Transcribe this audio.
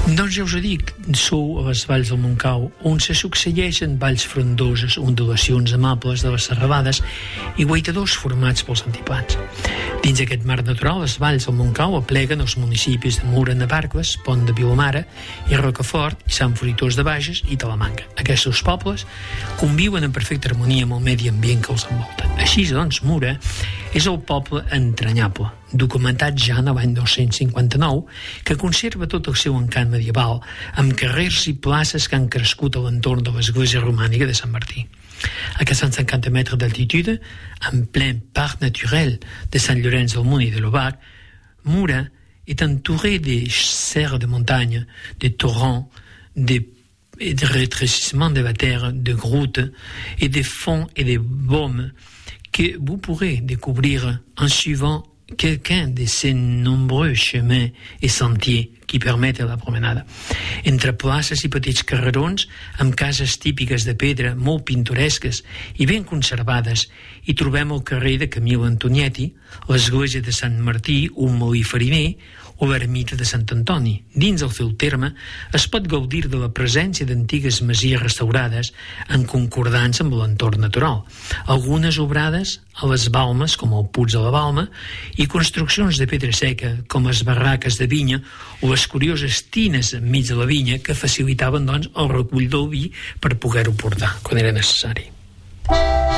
Doncs ja us ho dic, sou a les valls del Montcau, on se succeeixen valls frondoses, ondulacions amables de les serralades i guaitadors formats pels antiplans. Dins aquest marc natural, les valls del Montcau apleguen els municipis de Mura, Navarcles, Pont de Vilomara i Rocafort i Sant Fruitós de Bages i Talamanca. Aquests pobles conviuen en perfecta harmonia amb el medi ambient que els envolta. Així, doncs, Mura és el poble entranyable, documentat ja en l'any 259, que conserva tot el seu encant medieval, amb carrers i places que han crescut a l'entorn de l'església romànica de Sant Martí. A 450 metres d'altitude, en plein parc naturel de Sant Llorenç del Munt i de l'Obac, Mura est entouré de serres de montagne, de torrents, de rétrécissements de la terre, de groutes et de fonds et de baumes que vous pourrez découvrir en suivant quelqu'un de ces nombreux chemins et sentiers qui permeten la promenada. Entre places i petits carrerons, amb cases típiques de pedra molt pintoresques i ben conservades, hi trobem el carrer de Camil Antonietti, l'església de Sant Martí, un molí fariner, o l'ermita de Sant Antoni. Dins el seu terme es pot gaudir de la presència d'antigues masies restaurades en concordança amb l'entorn natural, algunes obrades a les balmes, com el Puig de la Balma, i construccions de pedra seca, com les barraques de vinya o les curioses tines enmig de la vinya que facilitaven, doncs, el recull del vi per poder-ho portar quan era necessari.